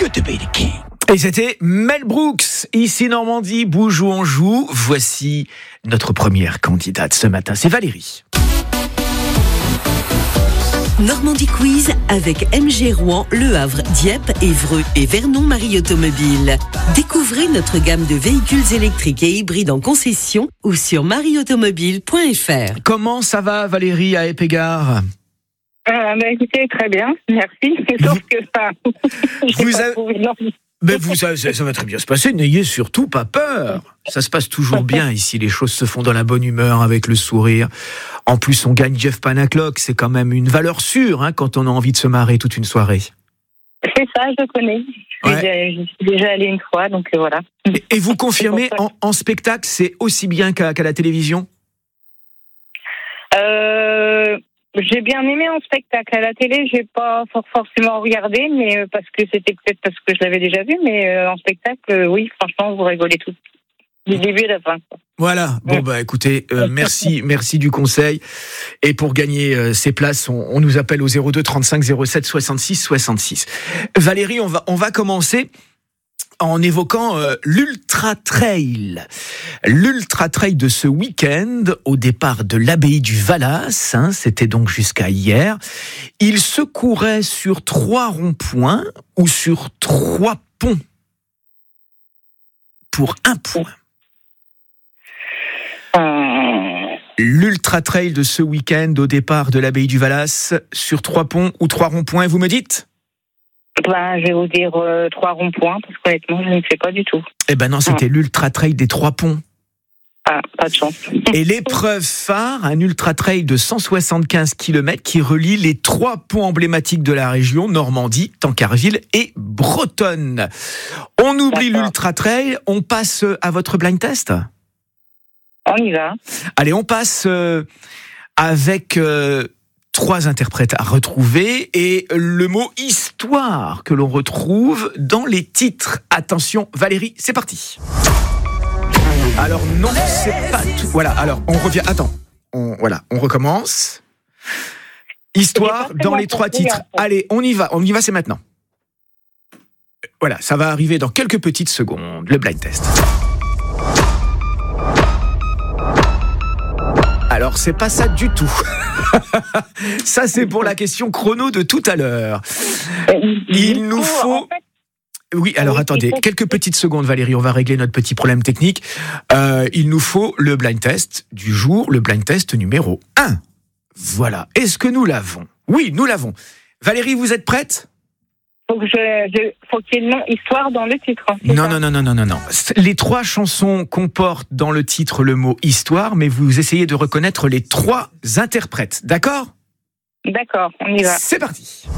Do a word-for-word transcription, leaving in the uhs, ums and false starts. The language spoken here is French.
good to be the king. Et c'était Mel Brooks, ici Normandie, bouge où on joue. Voici notre première candidate ce matin, c'est Valérie. Normandie Quiz avec M G Rouen, Le Havre, Dieppe, Évreux et Vernon Marie Automobile. Découvrez notre gamme de véhicules électriques et hybrides en concession ou sur marie automobile point f r. Comment ça va Valérie à Épégard ? Euh, bah, écoutez, très bien, merci. Sauf que ça, vous avez... Mais vous, ça, ça va très bien se passer, n'ayez surtout pas peur. Ça se passe toujours bien ici, les choses se font dans la bonne humeur, avec le sourire. En plus, on gagne Jeff Panaclock, c'est quand même une valeur sûre hein, quand on a envie de se marrer toute une soirée. C'est ça, je connais. Je suis, Ouais. déjà, je suis déjà allée une fois, donc euh, voilà. Et, et vous confirmez, en, en spectacle, c'est aussi bien qu'à, qu'à la télévision ? Euh, j'ai bien aimé en spectacle. À la télé, j'ai pas for- forcément regardé, mais euh, parce que c'était peut-être parce que je l'avais déjà vu, mais euh, en spectacle, euh, oui, franchement, vous rigolez tout. Du début à la fin. Quoi. Voilà, bon bah écoutez, euh, merci, merci du conseil. Et pour gagner euh, ces places, on, on nous appelle au zéro deux trente-cinq zéro sept soixante-six soixante-six. Valérie, on va, on va commencer en évoquant euh, l'Ultra Trail. L'Ultra Trail de ce week-end, au départ de l'abbaye du Valas, hein, c'était donc jusqu'à hier. Il se courait sur trois ronds-points ou sur trois ponts pour un point. Euh, L'Ultra Trail de ce week-end au départ de l'abbaye du Valas sur trois ponts ou trois ronds-points, vous me dites ? ben, je vais vous dire euh, trois ronds-points, parce qu'honnêtement, je ne sais pas du tout. Eh ben non, c'était l'Ultra Trail des trois ponts. Ah, pas de chance. Et l'épreuve phare, un Ultra Trail de cent soixante-quinze kilomètres qui relie les trois ponts emblématiques de la région, Normandie, Tancarville et Bretonne. On oublie D'accord. l'Ultra Trail, on passe à votre blind test ? On y va. Allez, on passe euh, avec euh, trois interprètes à retrouver et le mot histoire que l'on retrouve dans les titres. Attention, Valérie, c'est parti. Alors non, c'est pas tout. Voilà, alors on revient. Attends, on, voilà, on recommence. Histoire dans les trois titres. Allez, on y va, on y va, c'est maintenant. Voilà, ça va arriver dans quelques petites secondes, le blind test. Alors, c'est pas ça du tout. Ça, c'est pour la question chrono de tout à l'heure. Il nous faut... Oui, alors Oui, attendez, il faut- quelques petites secondes, Valérie, on va régler notre petit problème technique. Euh, il nous faut le blind test du jour, le blind test numéro un. Voilà. Est-ce que nous l'avons ? Oui, nous l'avons. Valérie, vous êtes prête ? Faut que je, je, faut qu'il y ait le nom histoire dans le titre. c'est Non, ça non, non, non, non, non, non. Les trois chansons comportent dans le titre le mot histoire, mais vous essayez de reconnaître les trois interprètes, d'accord ? D'accord, on y va. C'est parti.